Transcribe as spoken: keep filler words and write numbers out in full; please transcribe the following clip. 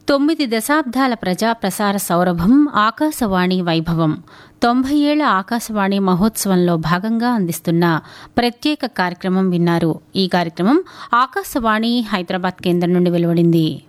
తొమ్మిది దశాబ్దాల ప్రజా ప్రసార సౌరభం ఆకాశవాణి వైభవం తొంభై ఏళ్ల ఆకాశవాణి మహోత్సవంలో భాగంగా అందిస్తున్న ప్రత్యేక కార్యక్రమం విన్నారు. ఈ కార్యక్రమం ఆకాశవాణి హైదరాబాద్ కేంద్రం నుండి వెలువడింది.